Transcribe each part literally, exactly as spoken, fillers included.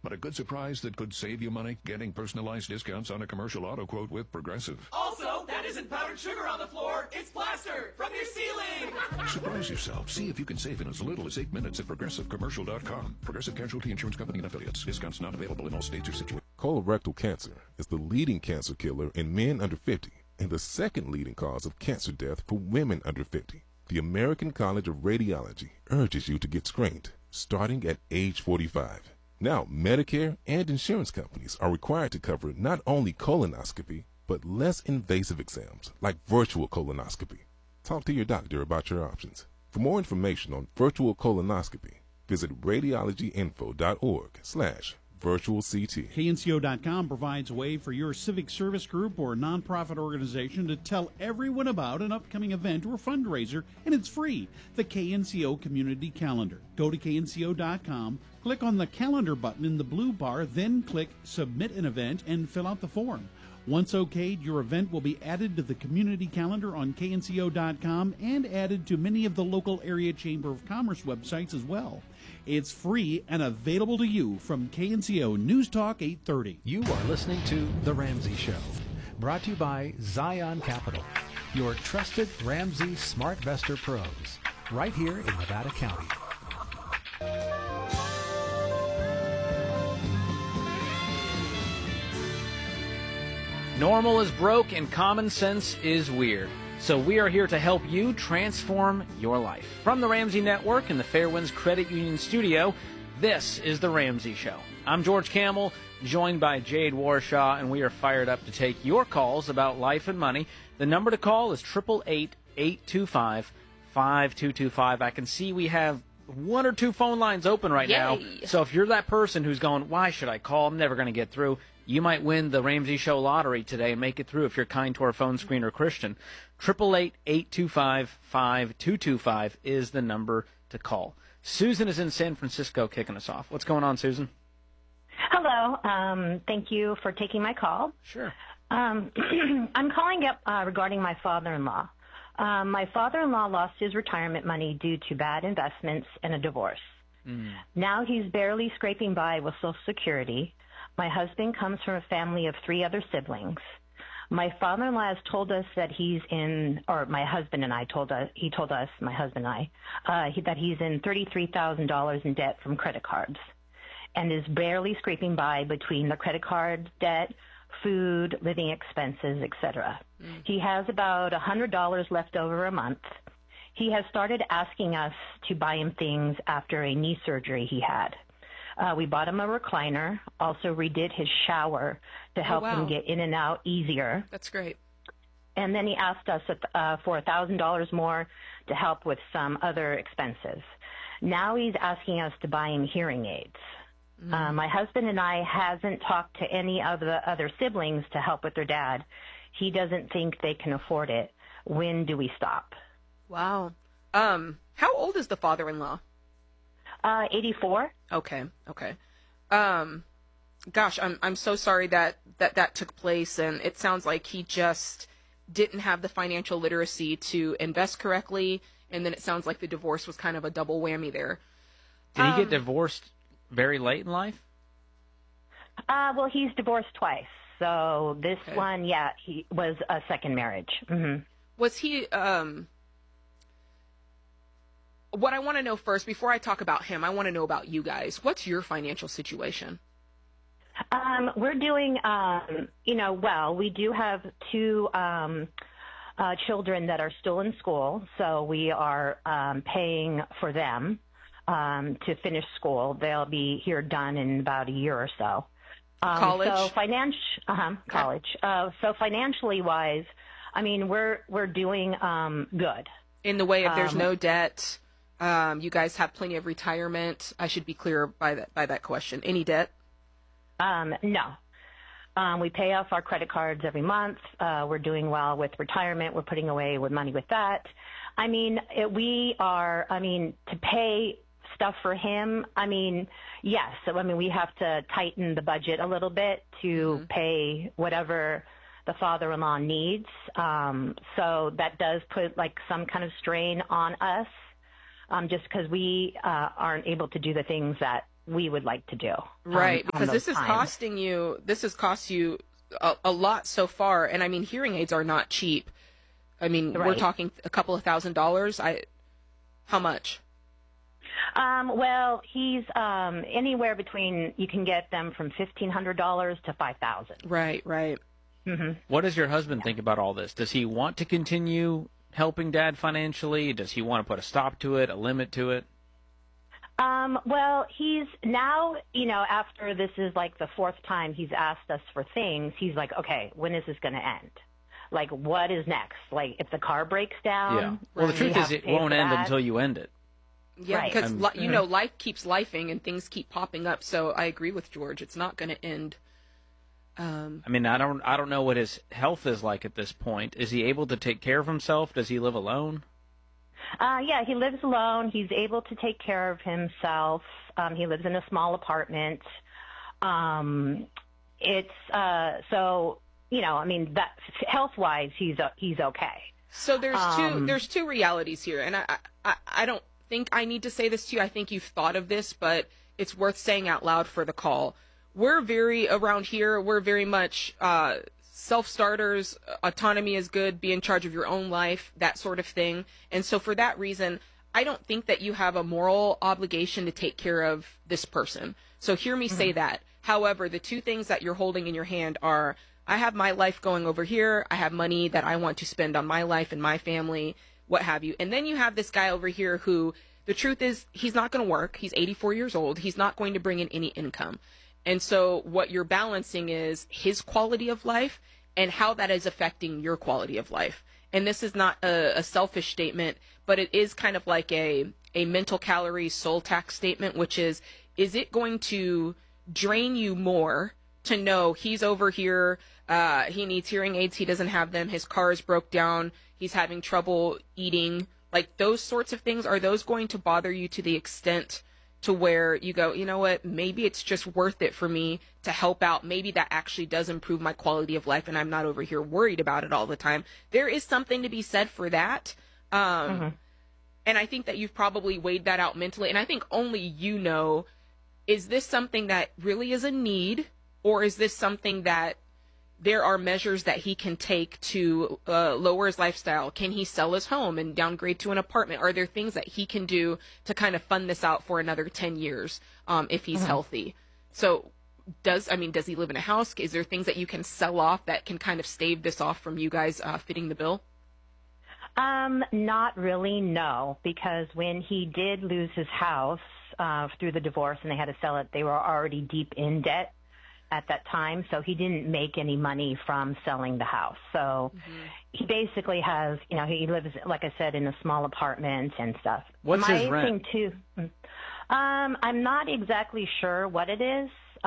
but a good surprise that could save you money getting personalized discounts on a commercial auto quote with Progressive. Also, that isn't powdered sugar on the floor. It's plaster from your ceiling. Surprise yourself. See if you can save in as little as eight minutes at progressive commercial dot com. Progressive Casualty Insurance Company and affiliates. Discounts not available in all states or situations. Colorectal cancer is the leading cancer killer in men under fifty and the second leading cause of cancer death for women under fifty. The American College of Radiology urges you to get screened starting at age forty-five. Now, Medicare and insurance companies are required to cover not only colonoscopy, but less invasive exams like virtual colonoscopy. Talk to your doctor about your options. For more information on virtual colonoscopy, visit radiologyinfo.org slash virtual CT. K N C O dot com provides a way for your civic service group or nonprofit organization to tell everyone about an upcoming event or fundraiser, and it's free. The K N C O Community Calendar. Go to K N C O dot com, click on the calendar button in the blue bar, then click Submit an Event and fill out the form. Once okayed, your event will be added to the community calendar on K N C O dot com and added to many of the local area Chamber of Commerce websites as well. It's free and available to you from K N C O News Talk eight thirty. You are listening to The Ramsey Show, brought to you by Zion Capital, your trusted Ramsey SmartVestor pros, right here in Nevada County. Normal is broke and common sense is weird. So we are here to help you transform your life. From the Ramsey Network and the Fairwinds Credit Union Studio, this is The Ramsey Show. I'm George Campbell, joined by Jade Warshaw, and we are fired up to take your calls about life and money. The number to call is eight eight eight, eight two five, five two two five. I can see we have one or two phone lines open right Yay. now. So if you're that person who's going, why should I call? I'm never going to get through. You might win the Ramsey Show lottery today and make it through if you're kind to our phone screener, Christian. eight eight eight, eight two five, five two two five is the number to call. Susan is in San Francisco kicking us off. What's going on, Susan? Hello. Um, thank you for taking my call. Sure. Um, I'm calling up uh, regarding my father-in-law. Um, my father-in-law lost his retirement money due to bad investments and a divorce. Mm. Now he's barely scraping by with Social Security. My husband comes from a family of three other siblings. My father-in-law has told us that he's in, or my husband and I told us, he told us, my husband and I, uh, he, that he's in thirty-three thousand dollars in debt from credit cards and is barely scraping by between the credit card debt, food, living expenses, et cetera. Mm. He has about one hundred dollars left over a month. He has started asking us to buy him things after a knee surgery he had. Uh, we bought him a recliner, also redid his shower to help oh, wow. him get in and out easier. That's great. And then he asked us uh, for one thousand dollars more to help with some other expenses. Now he's asking us to buy him hearing aids. Mm. Uh, my husband and I hasn't talked to any of the other siblings to help with their dad. He doesn't think they can afford it. When do we stop? Wow. Um, how old is the father-in-law? Uh, eighty-four. Okay, okay. Um, gosh, I'm I'm so sorry that, that that took place, and it sounds like he just didn't have the financial literacy to invest correctly, and then it sounds like the divorce was kind of a double whammy there. Did um, he get divorced very late in life? Uh, well, he's divorced twice, so this okay. one, yeah, he was a second marriage. Mm-hmm. Was he... Um, What I want to know first, before I talk about him, I want to know about you guys. What's your financial situation? Um, we're doing, um, you know, well, we do have two um, uh, children that are still in school, so we are um, paying for them um, to finish school. They'll be here done in about a year or so. Um, college? So finance, uh-huh, college. Uh, so financially wise, I mean, we're we're doing um, good. In the way of there's um, no debt. Um, you guys have plenty of retirement. I should be clear by that by that question. Any debt? Um, no. Um, we pay off our credit cards every month. Uh, we're doing well with retirement. We're putting away with money with that. I mean, it, we are, I mean, to pay stuff for him, I mean, yes. So, I mean, we have to tighten the budget a little bit to mm-hmm. pay whatever the father-in-law needs. Um, so that does put like some kind of strain on us. Um, just because we uh, aren't able to do the things that we would like to do. Right, um, because this is times. costing you, this has cost you a, a lot so far. And I mean, hearing aids are not cheap. I mean, Right. we're talking a couple of thousand dollars. I, how much? Um, well, he's um, anywhere between, you can get them from fifteen hundred dollars to five thousand dollars. Right, right. Mm-hmm. What does your husband think about all this? Does he want to continue helping Dad financially? Does he want to put a stop to it, a limit to it? Um, well, he's now, you know, after this is like the fourth time he's asked us for things, he's like, okay, when is this going to end? Like, what is next? Like, if the car breaks down? Yeah. Well, the we truth have is to it pay won't for end that? until you end it. Yeah, Right. because, I'm- li- you know, life keeps lifing and things keep popping up. So I agree with George. It's not going to end. Um, I mean, I don't, I don't know what his health is like at this point. Is he able to take care of himself? Does he live alone? Uh, yeah, he lives alone. He's able to take care of himself. Um, he lives in a small apartment. Um, it's, uh, so, you know, I mean, that health-wise, he's, uh, he's okay. So there's two Um, there's two realities here, and I, I I don't think I need to say this to you. I think you've thought of this, but it's worth saying out loud for the call. We're very around here. We're very much uh, self-starters. Autonomy is good. Be in charge of your own life, that sort of thing. And so for that reason, I don't think that you have a moral obligation to take care of this person. So hear me say that. However, the two things that you're holding in your hand are, I have my life going over here. I have money that I want to spend on my life and my family, what have you. And then you have this guy over here who, the truth is, he's not going to work. He's eighty-four years old. He's not going to bring in any income. And so what you're balancing is his quality of life and how that is affecting your quality of life. And this is not a, a selfish statement, but it is kind of like a, a mental calorie soul tax statement, which is, is it going to drain you more to know he's over here, uh, he needs hearing aids, he doesn't have them, his car is broke down, he's having trouble eating, like those sorts of things, are those going to bother you to the extent to where you go, you know what, maybe it's just worth it for me to help out, maybe that actually does improve my quality of life and I'm not over here worried about it all the time. There is something to be said for that. Um, mm-hmm. And I think that you've probably weighed that out mentally, and I think only you know, is this something that really is a need, or is this something that there are measures that he can take to uh, lower his lifestyle? Can he sell his home and downgrade to an apartment? Are there things that he can do to kind of fund this out for another ten years um, if he's mm-hmm. healthy? So does, I mean, does he live in a house? Is there things that you can sell off that can kind of stave this off from you guys uh, fitting the bill? Um, not really, no, because when he did lose his house uh, through the divorce and they had to sell it, they were already deep in debt at that time, so he didn't make any money from selling the house. So mm-hmm. he basically has, you know, he lives, like I said, in a small apartment and stuff. What's My his rent? Thing too, um, I'm not exactly sure what it is.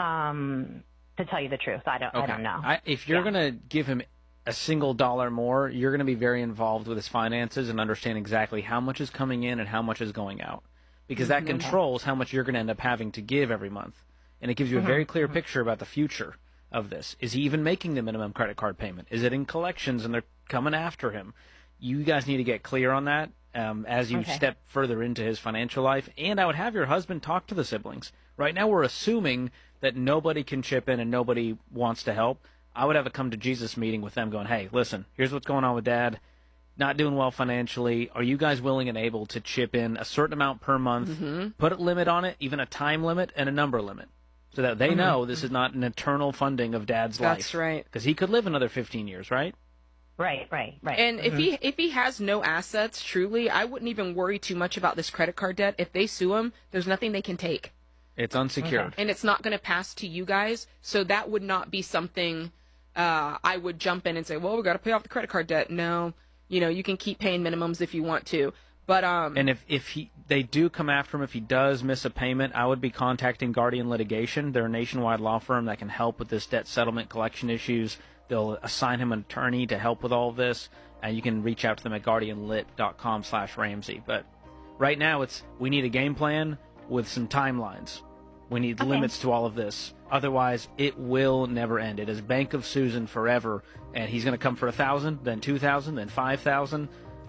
Um, to tell you the truth, I don't. Okay. I don't know. I, if you're yeah. going to give him a single dollar more, you're going to be very involved with his finances and understand exactly how much is coming in and how much is going out, because that mm-hmm. controls how much you're going to end up having to give every month. And it gives you a very clear picture about the future of this. Is he even making the minimum credit card payment? Is it in collections and they're coming after him? You guys need to get clear on that um, as you okay. step further into his financial life. And I would have your husband talk to the siblings. Right now we're assuming that nobody can chip in and nobody wants to help. I would have a come to Jesus meeting with them going, hey, listen, here's what's going on with Dad. Not doing well financially. Are you guys willing and able to chip in a certain amount per month, mm-hmm. put a limit on it, even a time limit and a number limit, so that they mm-hmm. know this is not an eternal funding of Dad's That's life? That's right. Because he could live another fifteen years, right? Right, right, right. And mm-hmm. if he if he has no assets, truly, I wouldn't even worry too much about this credit card debt. If they sue him, there's nothing they can take. It's unsecured. Okay. And it's not going to pass to you guys, so that would not be something uh, I would jump in and say, well, we got to pay off the credit card debt. No, you know, you can keep paying minimums if you want to. But um, and if, if he they do come after him, if he does miss a payment, I would be contacting Guardian Litigation. They're a nationwide law firm that can help with this debt settlement collection issues. They'll assign him an attorney to help with all of this, and you can reach out to them at guardian lit dot com slash Ramsey. But right now, it's we need a game plan with some timelines. We need okay. limits to all of this. Otherwise, it will never end. It is Bank of Susan forever, and he's going to come for a thousand, then two thousand, then five thousand.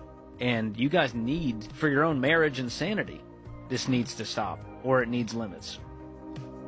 And you guys need, for your own marriage and sanity, this needs to stop, or it needs limits.